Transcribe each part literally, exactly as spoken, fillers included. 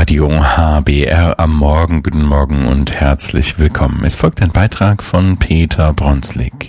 Radio H B R am Morgen. Guten Morgen und herzlich willkommen. Es folgt ein Beitrag von Peter Bronslik.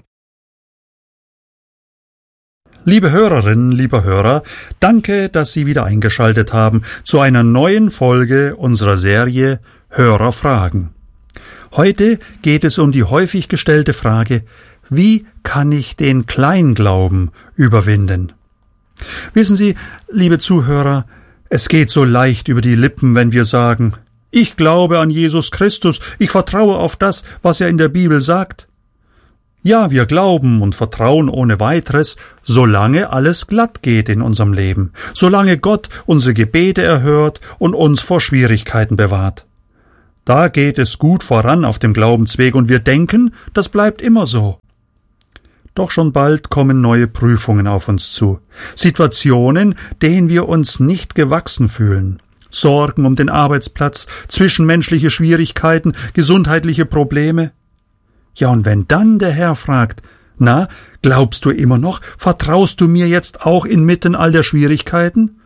Liebe Hörerinnen, lieber Hörer, danke, dass Sie wieder eingeschaltet haben zu einer neuen Folge unserer Serie Hörerfragen. Heute geht es um die häufig gestellte Frage, wie kann ich den Kleinglauben überwinden? Wissen Sie, liebe Zuhörer, es geht so leicht über die Lippen, wenn wir sagen, ich glaube an Jesus Christus, ich vertraue auf das, was er in der Bibel sagt. Ja, wir glauben und vertrauen ohne weiteres, solange alles glatt geht in unserem Leben, solange Gott unsere Gebete erhört und uns vor Schwierigkeiten bewahrt. Da geht es gut voran auf dem Glaubensweg und wir denken, das bleibt immer so. Doch schon bald kommen neue Prüfungen auf uns zu, Situationen, denen wir uns nicht gewachsen fühlen. Sorgen um den Arbeitsplatz, zwischenmenschliche Schwierigkeiten, gesundheitliche Probleme. Ja, und wenn dann der Herr fragt, na, glaubst du immer noch, vertraust du mir jetzt auch inmitten all der Schwierigkeiten?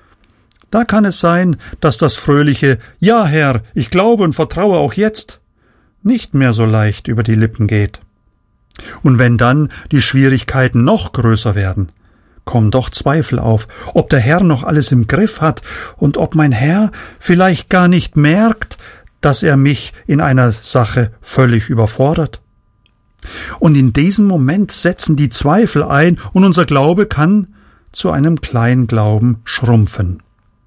Da kann es sein, dass das fröhliche Ja, Herr, ich glaube und vertraue auch jetzt nicht mehr so leicht über die Lippen geht. Und wenn dann die Schwierigkeiten noch größer werden, kommen doch Zweifel auf, ob der Herr noch alles im Griff hat und ob mein Herr vielleicht gar nicht merkt, dass er mich in einer Sache völlig überfordert. Und in diesem Moment setzen die Zweifel ein und unser Glaube kann zu einem Kleinglauben schrumpfen.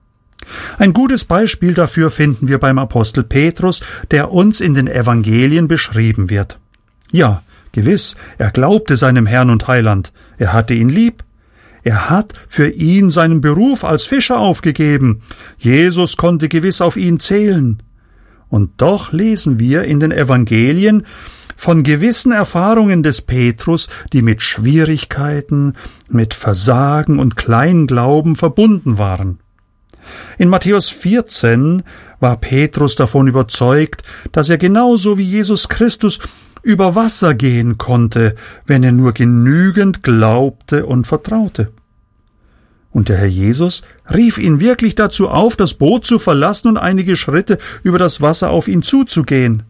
Ein gutes Beispiel dafür finden wir beim Apostel Petrus, der uns in den Evangelien beschrieben wird. Ja, gewiss, er glaubte seinem Herrn und Heiland, er hatte ihn lieb. Er hat für ihn seinen Beruf als Fischer aufgegeben. Jesus konnte gewiss auf ihn zählen. Und doch lesen wir in den Evangelien von gewissen Erfahrungen des Petrus, die mit Schwierigkeiten, mit Versagen und Kleinglauben verbunden waren. In Matthäus vierzehn war Petrus davon überzeugt, dass er genauso wie Jesus Christus über Wasser gehen konnte, wenn er nur genügend glaubte und vertraute. Und der Herr Jesus rief ihn wirklich dazu auf, das Boot zu verlassen und einige Schritte über das Wasser auf ihn zuzugehen.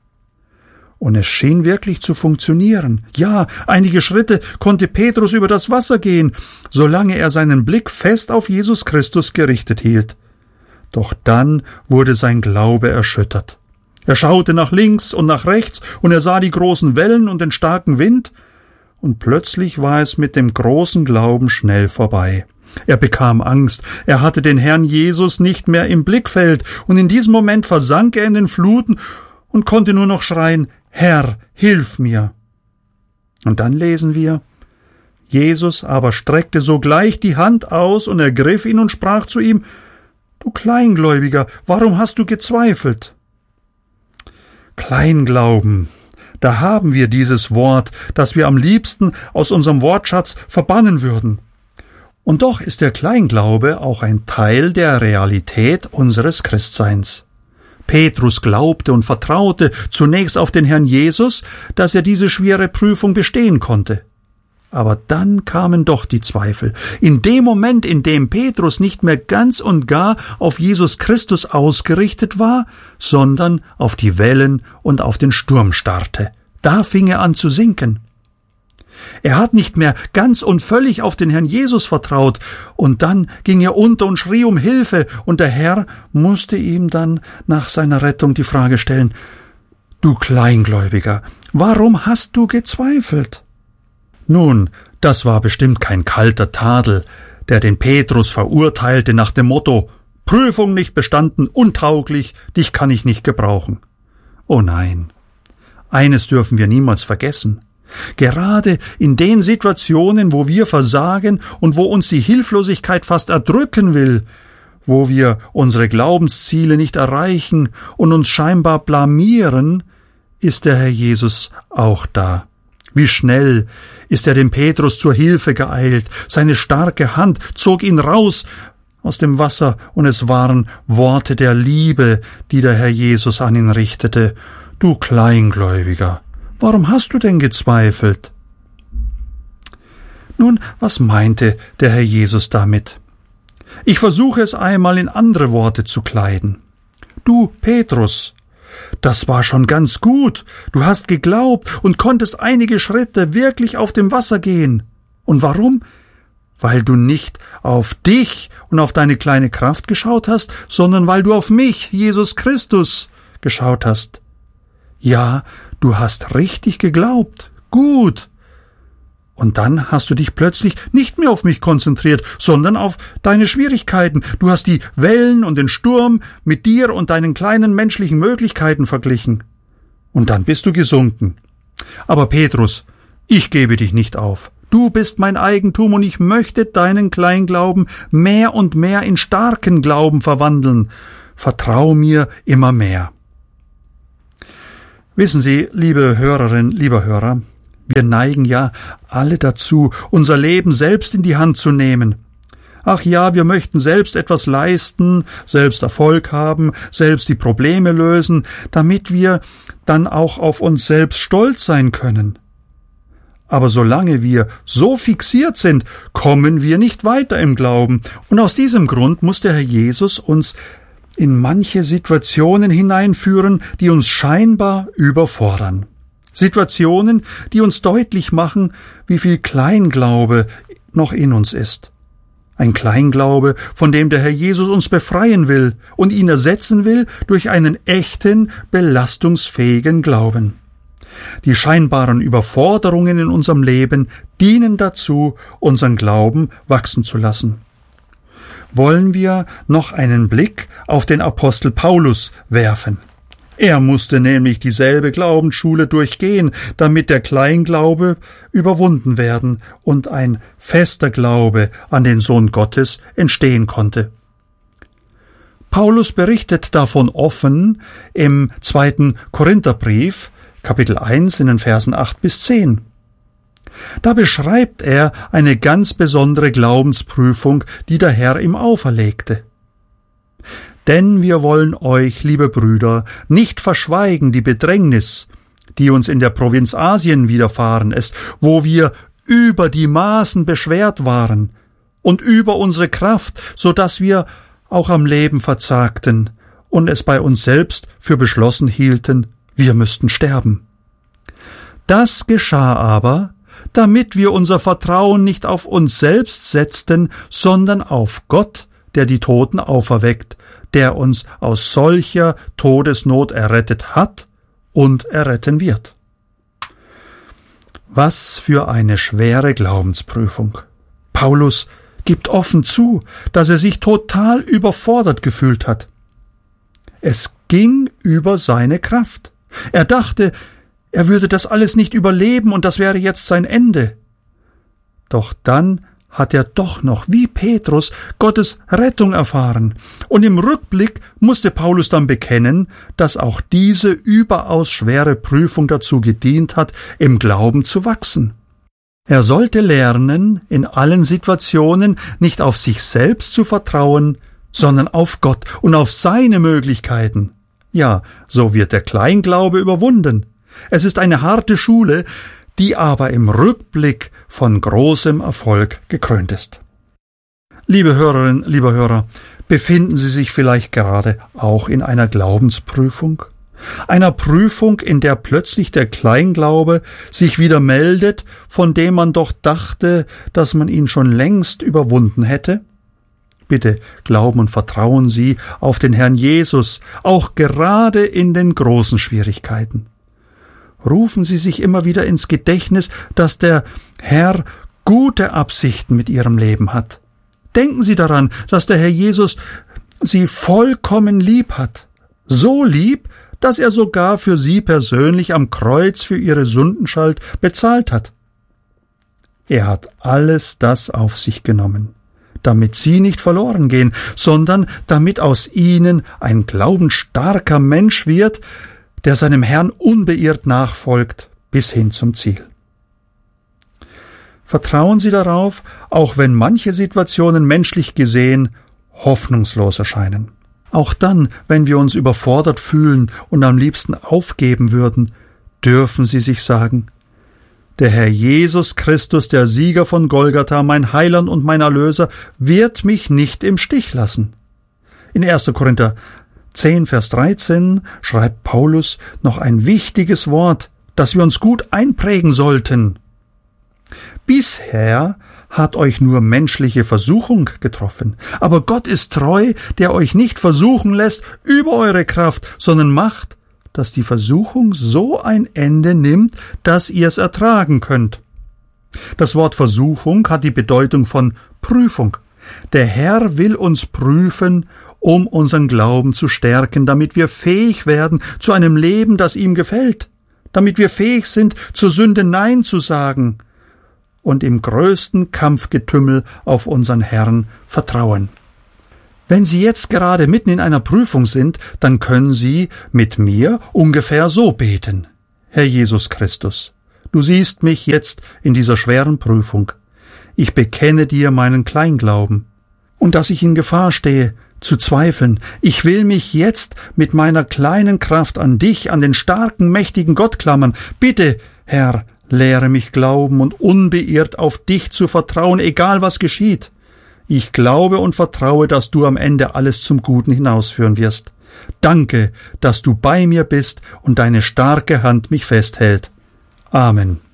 Und es schien wirklich zu funktionieren. Ja, einige Schritte konnte Petrus über das Wasser gehen, solange er seinen Blick fest auf Jesus Christus gerichtet hielt. Doch dann wurde sein Glaube erschüttert. Er schaute nach links und nach rechts, und er sah die großen Wellen und den starken Wind, und plötzlich war es mit dem großen Glauben schnell vorbei. Er bekam Angst, er hatte den Herrn Jesus nicht mehr im Blickfeld, und in diesem Moment versank er in den Fluten und konnte nur noch schreien, Herr, hilf mir! Und dann lesen wir, Jesus aber streckte sogleich die Hand aus und ergriff ihn und sprach zu ihm, Du Kleingläubiger, warum hast du gezweifelt? Kleinglauben, da haben wir dieses Wort, das wir am liebsten aus unserem Wortschatz verbannen würden. Und doch ist der Kleinglaube auch ein Teil der Realität unseres Christseins. Petrus glaubte und vertraute zunächst auf den Herrn Jesus, dass er diese schwere Prüfung bestehen konnte. Aber dann kamen doch die Zweifel. In dem Moment, in dem Petrus nicht mehr ganz und gar auf Jesus Christus ausgerichtet war, sondern auf die Wellen und auf den Sturm starrte, da fing er an zu sinken. Er hat nicht mehr ganz und völlig auf den Herrn Jesus vertraut, und dann ging er unter und schrie um Hilfe, und der Herr musste ihm dann nach seiner Rettung die Frage stellen, Du Kleingläubiger, warum hast du gezweifelt? Nun, das war bestimmt kein kalter Tadel, der den Petrus verurteilte nach dem Motto, Prüfung nicht bestanden, untauglich, dich kann ich nicht gebrauchen. Oh nein, eines dürfen wir niemals vergessen. Gerade in den Situationen, wo wir versagen und wo uns die Hilflosigkeit fast erdrücken will, wo wir unsere Glaubensziele nicht erreichen und uns scheinbar blamieren, ist der Herr Jesus auch da. Wie schnell ist er dem Petrus zur Hilfe geeilt, seine starke Hand zog ihn raus aus dem Wasser, und es waren Worte der Liebe, die der Herr Jesus an ihn richtete. Du Kleingläubiger, warum hast du denn gezweifelt? Nun, was meinte der Herr Jesus damit? Ich versuche es einmal in andere Worte zu kleiden. Du, Petrus, das war schon ganz gut. Du hast geglaubt und konntest einige Schritte wirklich auf dem Wasser gehen. Und warum? Weil du nicht auf dich und auf deine kleine Kraft geschaut hast, sondern weil du auf mich, Jesus Christus, geschaut hast. Ja, du hast richtig geglaubt. Gut. Und dann hast du dich plötzlich nicht mehr auf mich konzentriert, sondern auf deine Schwierigkeiten. Du hast die Wellen und den Sturm mit dir und deinen kleinen menschlichen Möglichkeiten verglichen. Und dann bist du gesunken. Aber Petrus, ich gebe dich nicht auf. Du bist mein Eigentum und ich möchte deinen Kleinglauben mehr und mehr in starken Glauben verwandeln. Vertrau mir immer mehr. Wissen Sie, liebe Hörerin, lieber Hörer, wir neigen ja alle dazu, unser Leben selbst in die Hand zu nehmen. Ach ja, wir möchten selbst etwas leisten, selbst Erfolg haben, selbst die Probleme lösen, damit wir dann auch auf uns selbst stolz sein können. Aber solange wir so fixiert sind, kommen wir nicht weiter im Glauben. Und aus diesem Grund muss der Herr Jesus uns in manche Situationen hineinführen, die uns scheinbar überfordern. Situationen, die uns deutlich machen, wie viel Kleinglaube noch in uns ist. Ein Kleinglaube, von dem der Herr Jesus uns befreien will und ihn ersetzen will durch einen echten, belastungsfähigen Glauben. Die scheinbaren Überforderungen in unserem Leben dienen dazu, unseren Glauben wachsen zu lassen. Wollen wir noch einen Blick auf den Apostel Paulus werfen. Er musste nämlich dieselbe Glaubensschule durchgehen, damit der Kleinglaube überwunden werden und ein fester Glaube an den Sohn Gottes entstehen konnte. Paulus berichtet davon offen im zweiten Korintherbrief, Kapitel eins, in den Versen acht bis zehn. Da beschreibt er eine ganz besondere Glaubensprüfung, die der Herr ihm auferlegte. Denn wir wollen euch, liebe Brüder, nicht verschweigen die Bedrängnis, die uns in der Provinz Asien widerfahren ist, wo wir über die Maßen beschwert waren und über unsere Kraft, so dass wir auch am Leben verzagten und es bei uns selbst für beschlossen hielten, wir müssten sterben. Das geschah aber, damit wir unser Vertrauen nicht auf uns selbst setzten, sondern auf Gott, der die Toten auferweckt, der uns aus solcher Todesnot errettet hat und erretten wird. Was für eine schwere Glaubensprüfung. Paulus gibt offen zu, dass er sich total überfordert gefühlt hat. Es ging über seine Kraft. Er dachte, er würde das alles nicht überleben und das wäre jetzt sein Ende. Doch dann hat er doch noch, wie Petrus, Gottes Rettung erfahren. Und im Rückblick musste Paulus dann bekennen, dass auch diese überaus schwere Prüfung dazu gedient hat, im Glauben zu wachsen. Er sollte lernen, in allen Situationen nicht auf sich selbst zu vertrauen, sondern auf Gott und auf seine Möglichkeiten. Ja, so wird der Kleinglaube überwunden. Es ist eine harte Schule, die aber im Rückblick von großem Erfolg gekrönt ist. Liebe Hörerinnen, lieber Hörer, befinden Sie sich vielleicht gerade auch in einer Glaubensprüfung? Einer Prüfung, in der plötzlich der Kleinglaube sich wieder meldet, von dem man doch dachte, dass man ihn schon längst überwunden hätte? Bitte glauben und vertrauen Sie auf den Herrn Jesus, auch gerade in den großen Schwierigkeiten. Rufen Sie sich immer wieder ins Gedächtnis, dass der Herr gute Absichten mit Ihrem Leben hat. Denken Sie daran, dass der Herr Jesus Sie vollkommen lieb hat. So lieb, dass er sogar für Sie persönlich am Kreuz für Ihre Sündenschuld bezahlt hat. Er hat alles das auf sich genommen, damit Sie nicht verloren gehen, sondern damit aus Ihnen ein glaubensstarker Mensch wird, der seinem Herrn unbeirrt nachfolgt bis hin zum Ziel. Vertrauen Sie darauf, auch wenn manche Situationen menschlich gesehen hoffnungslos erscheinen. Auch dann, wenn wir uns überfordert fühlen und am liebsten aufgeben würden, dürfen Sie sich sagen, Der Herr Jesus Christus, der Sieger von Golgatha, mein Heiland und mein Erlöser, wird mich nicht im Stich lassen. In erster Korinther zehn, Vers dreizehn schreibt Paulus noch ein wichtiges Wort, das wir uns gut einprägen sollten. Bisher hat euch nur menschliche Versuchung getroffen, aber Gott ist treu, der euch nicht versuchen lässt über eure Kraft, sondern macht, dass die Versuchung so ein Ende nimmt, dass ihr es ertragen könnt. Das Wort Versuchung hat die Bedeutung von Prüfung. Der Herr will uns prüfen, um unseren Glauben zu stärken, damit wir fähig werden zu einem Leben, das ihm gefällt, damit wir fähig sind, zur Sünde Nein zu sagen und im größten Kampfgetümmel auf unseren Herrn vertrauen. Wenn Sie jetzt gerade mitten in einer Prüfung sind, dann können Sie mit mir ungefähr so beten. Herr Jesus Christus, du siehst mich jetzt in dieser schweren Prüfung. Ich bekenne dir meinen Kleinglauben und dass ich in Gefahr stehe, zu zweifeln. Ich will mich jetzt mit meiner kleinen Kraft an dich, an den starken, mächtigen Gott klammern. Bitte, Herr, lehre mich glauben und unbeirrt auf dich zu vertrauen, egal was geschieht. Ich glaube und vertraue, dass du am Ende alles zum Guten hinausführen wirst. Danke, dass du bei mir bist und deine starke Hand mich festhält. Amen.